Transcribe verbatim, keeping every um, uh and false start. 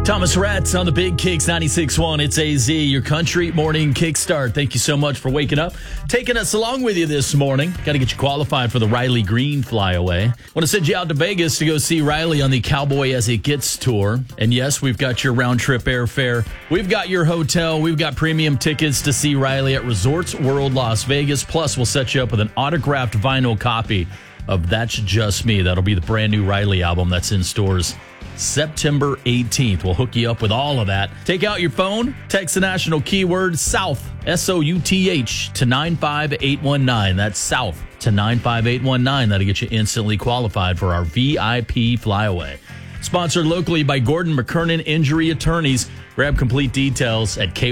Thomas Rhett on the Big Kicks ninety-six point one. It's A Z, your country morning kickstart. Thank you so much for waking up, taking us along with you this morning. Got to get you qualified for the Riley Green flyaway. Want to send you out to Vegas to go see Riley on the Cowboy as It Gets tour. And yes, we've got your round trip airfare. We've got your hotel. We've got premium tickets to see Riley at Resorts World Las Vegas. Plus, we'll set you up with an autographed vinyl copy of That's Just Me. That'll be the brand new Riley album that's in stores September eighteenth. We'll hook you up with all of that. Take out your phone, text the national keyword SOUTH, S O U T H, to nine five eight one nine. That's SOUTH to nine five eight one nine. That'll get you instantly qualified for our V I P flyaway. Sponsored locally by Gordon McKernan Injury Attorneys. Grab complete details at K